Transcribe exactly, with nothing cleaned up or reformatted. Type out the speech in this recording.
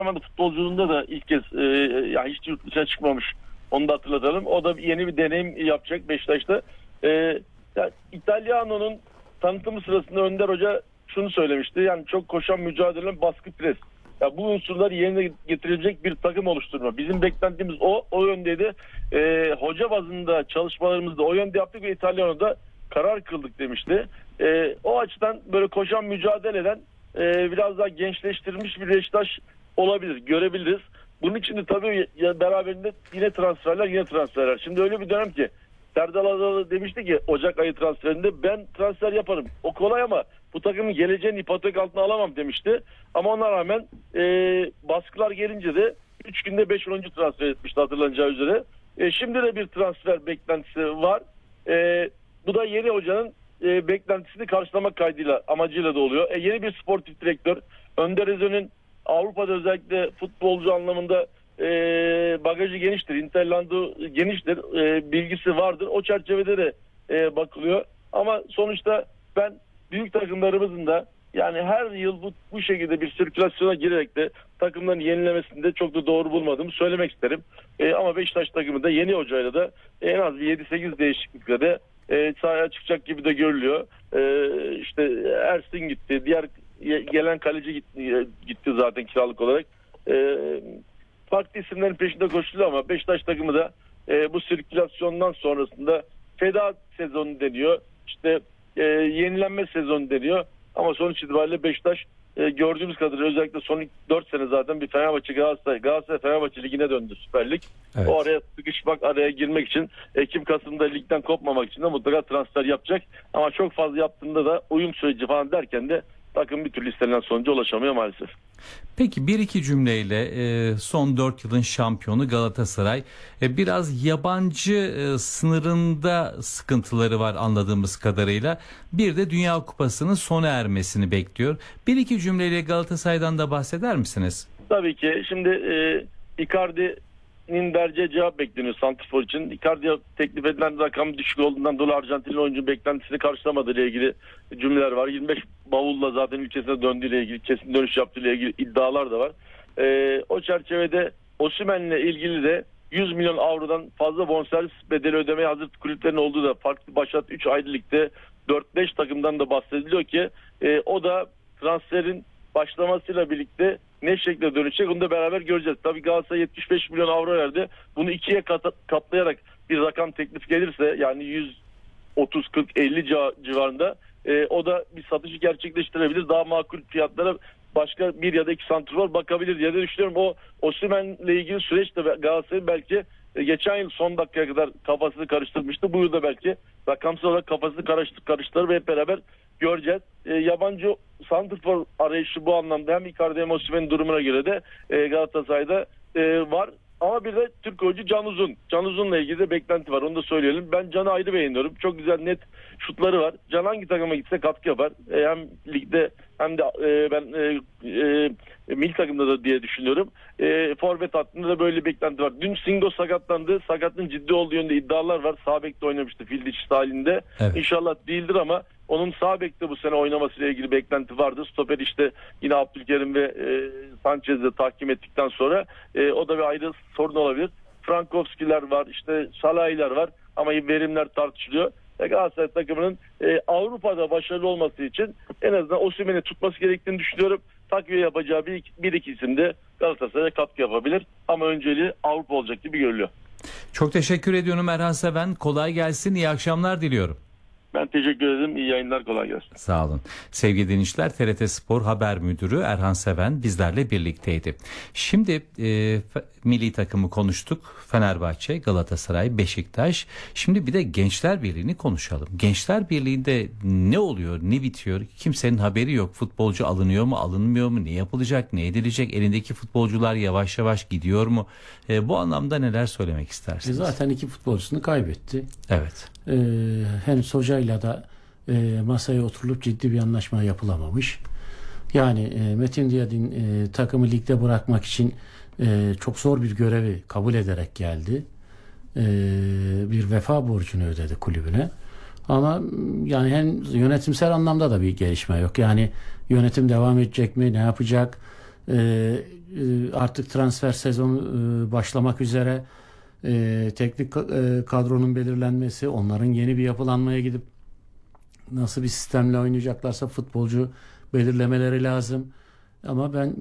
zamanda futbolculuğunda da ilk kez e, ya hiç yurt dışına çıkmamış. Onu da hatırlatalım. O da yeni bir deneyim yapacak Beşiktaş'ta. E, ya, İtalyano'nun tanıtımı sırasında Önder Hoca şunu söylemişti. Yani çok koşan mücadele, baskı, pres. Ya bu unsurları yerine getirecek bir takım oluşturma. Bizim beklentimiz o. O yöndeydi. E, hoca bazında çalışmalarımızda o yönde yaptık ve İtalyano'da karar kıldık demişti. E, o açıdan böyle koşan mücadele eden e, biraz daha gençleştirilmiş bir Beşiktaş olabilir. Görebiliriz. Bunun için de tabii ya beraberinde yine transferler yine transferler. Şimdi öyle bir dönem ki Serdal Adalı demişti ki Ocak ayı transferinde ben transfer yaparım. O kolay ama bu takımın geleceğini ipotek altına alamam demişti. Ama ona rağmen e, baskılar gelince de üç günde beş oyuncu transfer etmişti hatırlanacağı üzere. E, şimdi de bir transfer beklentisi var. E, bu da yeni hocanın e, beklentisini karşılamak kaydıyla amacıyla da oluyor. E, yeni bir sportif direktör Önder Özön'ün Avrupa'da özellikle futbolcu anlamında e, bagajı geniştir. Interland'ı geniştir. E, bilgisi vardır. O çerçevede de e, bakılıyor. Ama sonuçta ben büyük takımlarımızın da yani her yıl bu, bu şekilde bir sirkülasyona girerek de takımların yenilemesini de çok da doğru bulmadığımı söylemek isterim. E, ama Beşiktaş takımı da yeni hocayla da en az bir yedi sekiz değişiklikle de e, sahaya çıkacak gibi de görülüyor. E, işte Ersin gitti. Diğer gelen kaleci gitti, gitti zaten kiralık olarak. E, farklı isimlerin peşinde koşuluyor ama Beşiktaş takımı da e, bu sirkülasyondan sonrasında feda sezonu deniyor. İşte e, yenilenme sezonu deniyor. Ama sonuç itibariyle Beşiktaş e, gördüğümüz kadarıyla özellikle son dört sene zaten bir Fenerbahçe Galatasaray Galatasaray Fenerbahçe ligine döndü Süper Lig. Evet. O araya sıkışmak, araya girmek için Ekim Kasım'da ligden kopmamak için de mutlaka transfer yapacak. Ama çok fazla yaptığında da uyum süreci falan derken de takım bir türlü istenilen sonuca ulaşamıyor maalesef. Peki bir iki cümleyle e, son dört yılın şampiyonu Galatasaray e, biraz yabancı e, sınırında sıkıntıları var anladığımız kadarıyla. Bir de Dünya Kupası'nın sona ermesini bekliyor. Bir iki cümleyle Galatasaray'dan da bahseder misiniz? Tabii ki. Şimdi e, Icardi'nin vereceği cevap bekleniyor santrfor için. Icardi'ye teklif edilen rakam düşük olduğundan dolayı Arjantinli oyuncu beklentisini karşılamadığı ile ilgili cümleler var. yirmi beş bavulla zaten ülkesine döndüğü ile ilgili, kesin dönüş yaptığı ile ilgili iddialar da var. E, o çerçevede Osimhen'le ilgili de yüz milyon avrodan fazla bonservis bedeli ödemeye hazır kulüplerin olduğu da farklı başlat üç ayrı ligde dört beş takımdan da bahsediliyor ki e, o da transferin başlamasıyla birlikte ne şekilde dönecek onu da beraber göreceğiz. Tabii Galatasaray yetmiş beş milyon avro verdi. Bunu ikiye kat- katlayarak bir rakam teklif gelirse yani yüz otuz kırk elli civarında e, o da bir satışı gerçekleştirebilir. Daha makul fiyatlara başka bir ya da iki santrfor bakabilir diye de düşünüyorum. O Osimhen'le ilgili süreç de Galatasaray belki e, geçen yıl son dakikaya kadar kafasını karıştırmıştı. Bu yıl da belki rakamsal olarak kafasını karıştır, karıştırır ve hep beraber göreceğiz. E, yabancı santrfor arayışı bu anlamda hem Icardi hem Osimhen'in durumuna göre de e, Galatasaray'da e, var. Ama bir de Türk oyuncu Can Uzun. Can Uzun'la ilgili de beklenti var. Onu da söyleyelim. Ben Can'ı ayrı beğeniyorum. Çok güzel net şutları var. Can hangi takıma gitse katkı yapar. E, hem ligde hem de e, ben e, e, milli takımda da diye düşünüyorum. E, forvet hattında da böyle bir beklenti var. Dün Singo sakatlandı. Sakatlığın ciddi olduğu yönde iddialar var. Sağ bekte oynamıştı Fildiç halinde. Evet. İnşallah değildir ama onun sağ bekte bu sene oynamasıyla ilgili beklenti vardı. Stoper işte yine Abdülkerim ve e, Sanchez'de tahkim ettikten sonra e, o da bir ayrı sorun olabilir. Frankowski'ler var, işte Salah'lar var ama verimler tartışılıyor. E, Galatasaray takımının e, Avrupa'da başarılı olması için en azından Osimhen'i tutması gerektiğini düşünüyorum. Takviye yapacağı bir, bir iki isim de Galatasaray'a katkı yapabilir ama önceliği Avrupa olacak gibi görülüyor. Çok teşekkür ediyorum Erhan Seven. Kolay gelsin, iyi akşamlar diliyorum. Ben teşekkür ederim. İyi yayınlar, kolay gelsin. Sağ olun. Sevgili dinleyiciler, T R T Spor Haber Müdürü Erhan Seven bizlerle birlikteydi. Şimdi e, milli takımı konuştuk. Fenerbahçe, Galatasaray, Beşiktaş. Şimdi bir de Gençler Birliği'ni konuşalım. Gençler Birliği'nde ne oluyor, ne bitiyor? Kimsenin haberi yok. Futbolcu alınıyor mu, alınmıyor mu? Ne yapılacak, ne edilecek? Elindeki futbolcular yavaş yavaş gidiyor mu? E, bu anlamda neler söylemek istersiniz? E zaten iki futbolcusunu kaybetti. Evet. Ee, henüz hocayla da e, masaya oturulup ciddi bir anlaşma yapılamamış. Yani e, Metin Diyadin e, takımı ligde bırakmak için e, çok zor bir görevi kabul ederek geldi. E, bir vefa borcunu ödedi kulübüne. Ama yani hem yönetimsel anlamda da bir gelişme yok. Yani yönetim devam edecek mi, ne yapacak? E, e, artık transfer sezonu e, başlamak üzere. E, teknik e, kadronun belirlenmesi, onların yeni bir yapılanmaya gidip nasıl bir sistemle oynayacaklarsa futbolcu belirlemeleri lazım. Ama ben